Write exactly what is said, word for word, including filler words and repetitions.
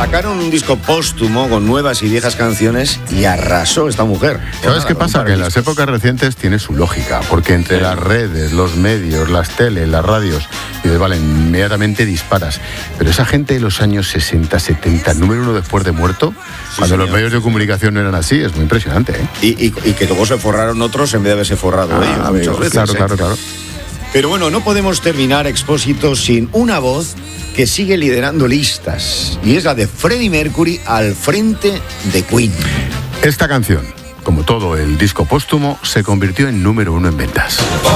sacaron un disco póstumo con nuevas y viejas canciones y arrasó esta mujer. ¿Sabes nada, qué pasa? Que en las épocas recientes tiene su lógica, porque entre sí. las redes, los medios, las teles, las radios, y de, vale, inmediatamente disparas. Pero esa gente de los años sesenta, setenta, número uno después de muerto, sí, cuando señor. los medios de comunicación no eran así, es muy impresionante, ¿eh? Y, y, y que luego se forraron otros en vez de haberse forrado ah, ellos amigos, muchas veces. Claro, ¿eh? claro, claro. Pero bueno, no podemos terminar Expósito sin una voz que sigue liderando listas, y es la de Freddie Mercury al frente de Queen. Esta canción, como todo el disco póstumo, se convirtió en número uno en ventas.